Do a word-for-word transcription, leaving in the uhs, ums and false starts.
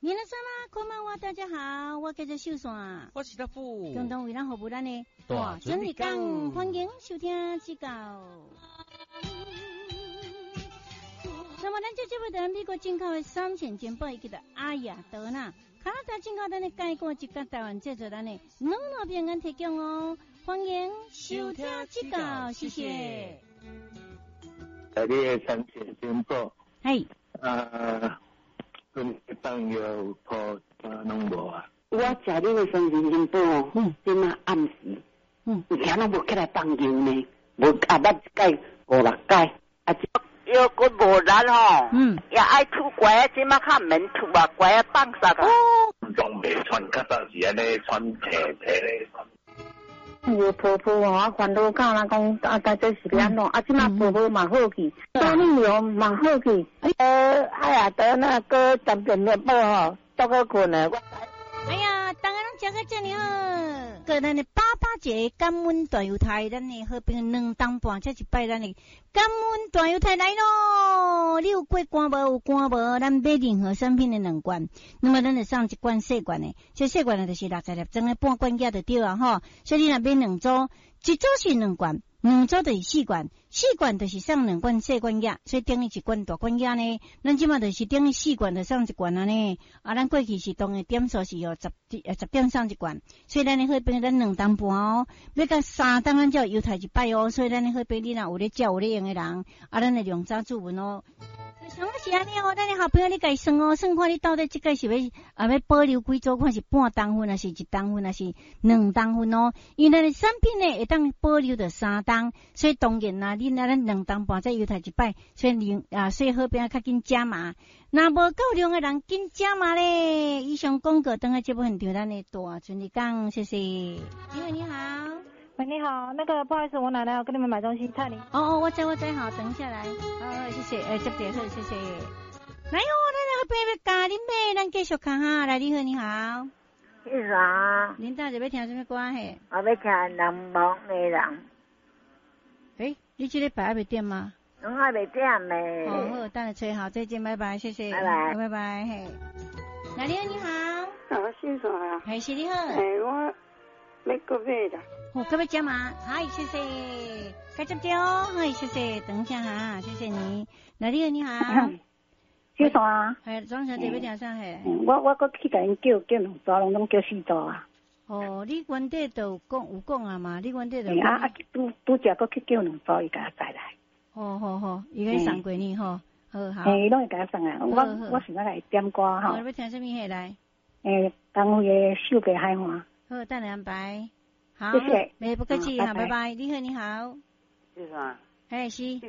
你那什么？こんばんは，大家好，我叫做秀山， 我是大富， 共同为咱服务咱的大准日讲，欢迎收听指教。那么咱这节目在美国进口的三千金宝，伊叫做阿雅德纳，加拿大进口咱的介果，一个台湾制作咱的两路平安提供哦，欢迎收听指教，谢谢。 在你的三千金宝， 嘿， 啊，准当有破啊拢无啊。 我食你的三千金宝哦，嗯，即马暗时，嗯，有听拢无起来放油呢，无啊捌一届五六届，啊。 又个无力吼， 嗯， 也爱出轨，即马较免出啊，轨啊放啥个？ 仲未穿，较早是安尼穿皮皮咧。 我婆婆哦，烦恼教人讲啊，大概是安怎？啊，即马婆婆嘛好去，多年了嘛好去。呃，哎呀，得那个十点了报吼，都个困了。 哎呀，大家拢食个遮尔好，个咱的爸爸节感恩大犹太，咱的好朋友两当半，这一摆咱的感恩大犹太来咯。你有过关无？有关无？咱买任何产品的两罐，那么咱就送一罐细罐的，这细罐的就是六十粒装的半罐价就对啊吼。所以你若买两组，一组是两罐。两组就是四罐，四罐就是送两罐细罐药，所以等于一罐大罐药呢。咱即马就是等于四罐就送一罐啊呢。啊，咱过去是当的点数是有十呃十点送一罐，所以咱的好朋咱两当半哦，要到三当咱才有犹太一摆哦。所以咱的好朋友你若有咧照有咧用的人，啊，咱的用早注文哦。像我是安尼哦，咱的好朋友你家算哦，算看你到底即个是要啊要保留几组，看是半当份，还是一当份，还是两当份哦。因为咱的产品呢会当保留到三当，所以当然啦，你那咱两当半再犹太一摆，所以你啊，所以好朋友较紧加码。那无够量的人紧加码咧。以上广告等下节目很丢咱的大准你讲，谢谢。你好，你好。 喂，你好，那个不好意思，我奶奶要跟你们买东西，蔡玲。 哦哦，我知我知，好，等一下来，好，谢谢，呃，接点好，谢谢。来哦，咱好朋友加恁妹，咱继续看哈，来，你好，你好。 是啥？ 恁大家要听什么歌嘿？ 我要听人忙的人。 诶，你这个摆还没点吗？ 我还没点呢。 好好，等下吹好，再见，拜拜，谢谢， 拜拜， 拜拜，嘿。来，你好，你好。 啊，姓啥啊？ 嘿，是你好。 哎，我要个买啦。 哦，可不可以加码？好，谢谢。该接接哦，好，谢谢。等一下哈，谢谢你。来，你好，你好。 姓啥啊？ 哎，庄小姐要听啥嘿？ 我我搁去甲因叫叫两组，拢拢叫四组啊。 哦，你原底都有讲有讲啊嘛？你原底都啊啊，拄拄则搁去叫两组，伊甲我载来。 好好好，伊甲你送过你吼，好好。 诶，拢会甲我送啊。我我是那个点歌吼。 我要听什么嘿来？ 诶，当位的秀北海华。 好，等下安排。好， 谢谢。 没不客气哈，拜拜。你好，你好。 是啥？ 哎，是。